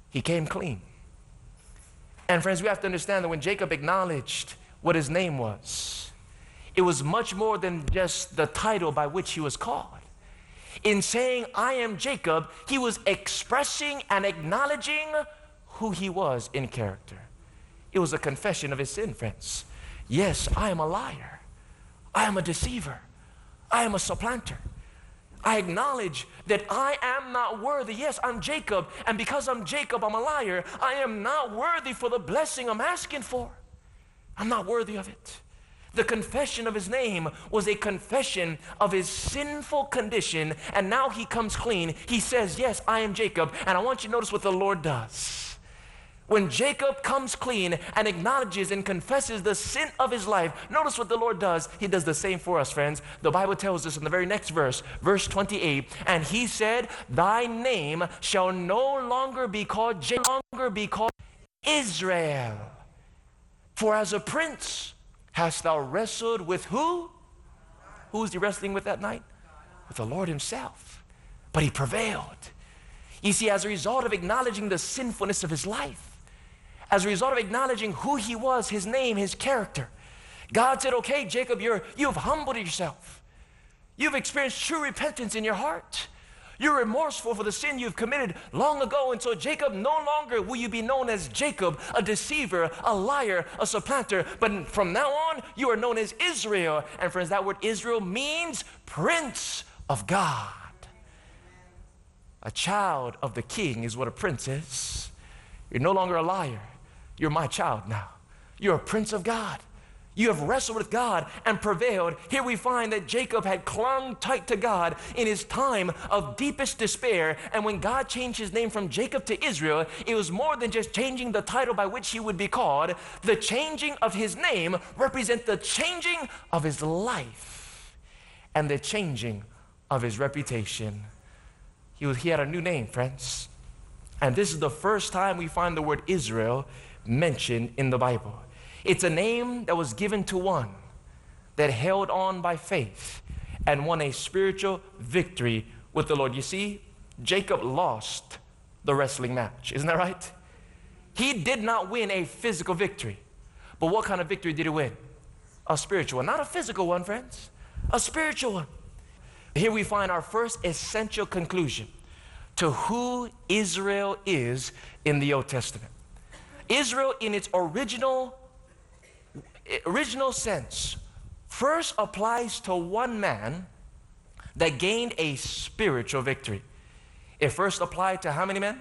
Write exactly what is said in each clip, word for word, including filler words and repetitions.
He came clean. And friends, we have to understand that when Jacob acknowledged what his name was, it was much more than just the title by which he was called. In saying, I am Jacob, he was expressing and acknowledging who he was in character. It was a confession of his sin, friends. Yes, I am a liar. I am a deceiver. I am a supplanter. I acknowledge that I am not worthy. Yes, I'm Jacob, and because I'm Jacob, I'm a liar. I am not worthy for the blessing I'm asking for. I'm not worthy of it. The confession of his name was a confession of his sinful condition, and now he comes clean. He says, yes, I am Jacob, and I want you to notice what the Lord does. When Jacob comes clean and acknowledges and confesses the sin of his life, notice what the Lord does. He does the same for us, friends. The Bible tells us in the very next verse, verse twenty-eight, and he said, thy name shall no longer be called Jacob, no longer be called Israel. For as a prince hast thou wrestled with who? Who was he wrestling with that night? With the Lord himself. But he prevailed. You see, as a result of acknowledging the sinfulness of his life, as a result of acknowledging who he was, his name, his character, God said, okay, Jacob, you're, you've humbled yourself. You've experienced true repentance in your heart. You're remorseful for the sin you've committed long ago. And so, Jacob, no longer will you be known as Jacob, a deceiver, a liar, a supplanter. But from now on, you are known as Israel. And friends, that word Israel means Prince of God. A child of the king is what a prince is. You're no longer a liar. You're my child now. You're a prince of God. You have wrestled with God and prevailed. Here we find that Jacob had clung tight to God in his time of deepest despair. And when God changed his name from Jacob to Israel, it was more than just changing the title by which he would be called. The changing of his name represents the changing of his life and the changing of his reputation. He, was, he had a new name, friends. And this is the first time we find the word Israel mentioned in the Bible. It's a name that was given to one that held on by faith and won a spiritual victory with the Lord. You see, Jacob lost the wrestling match. Isn't that right? He did not win a physical victory. But what kind of victory did he win? A spiritual one. Not a physical one, friends. A spiritual one. Here we find our first essential conclusion to who Israel is in the Old Testament. Israel in its original, original sense first applies to one man that gained a spiritual victory. It first applied to how many men?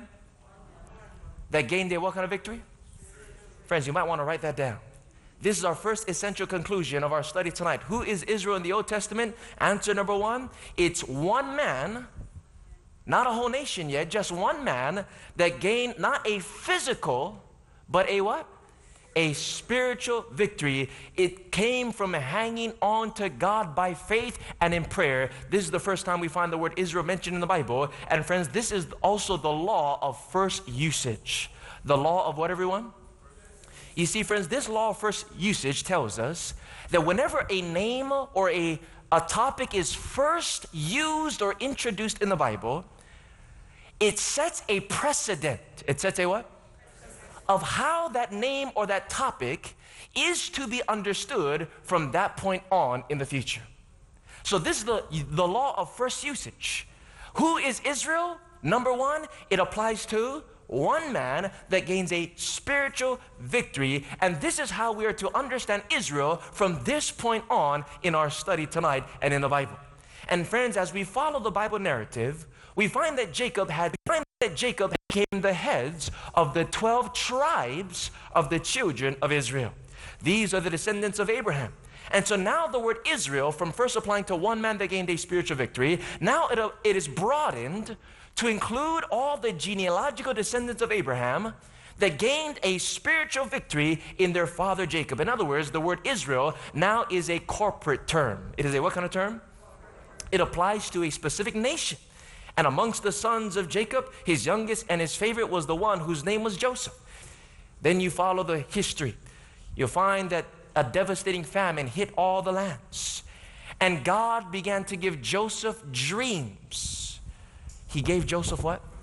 That gained a what kind of victory? Friends, you might want to write that down. This is our first essential conclusion of our study tonight. Who is Israel in the Old Testament? Answer number one, it's one man, not a whole nation yet, just one man that gained not a physical, but a what? A spiritual victory. It came from hanging on to God by faith and in prayer. This is the first time we find the word Israel mentioned in the Bible. And friends, this is also the law of first usage. The law of what, everyone? You see, friends, this law of first usage tells us that whenever a name or a, a topic is first used or introduced in the Bible, it sets a precedent. It sets a what? Of how that name or that topic is to be understood from that point on in the future. So this is the, the law of first usage. Who is Israel? Number one, it applies to one man that gains a spiritual victory. And this is how we are to understand Israel from this point on in our study tonight and in the Bible. And friends, as we follow the Bible narrative, we find that Jacob had find that Jacob became the heads of the twelve tribes of the children of Israel. These are the descendants of Abraham. And so now the word Israel, from first applying to one man that gained a spiritual victory, now it, it is broadened to include all the genealogical descendants of Abraham that gained a spiritual victory in their father Jacob. In other words, the word Israel now is a corporate term. It is a what kind of term? It applies to a specific nation. And amongst the sons of Jacob, his youngest and his favorite was the one whose name was Joseph. Then you follow the history. You'll find that a devastating famine hit all the lands. And God began to give Joseph dreams. He gave Joseph what?